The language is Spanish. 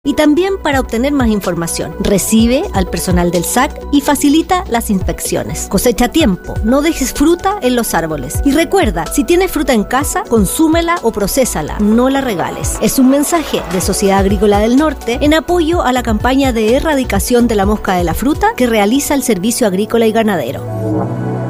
Y también para obtener más información. Recibe al personal del SAC y facilita las inspecciones. Cosecha a tiempo, no dejes fruta en los árboles. Y recuerda, si tienes fruta en casa, consúmela o procésala, no la regales. Es un mensaje de Sociedad Agrícola del Norte en apoyo a la campaña de erradicación de la mosca de la fruta que realiza el Servicio Agrícola y Ganadero.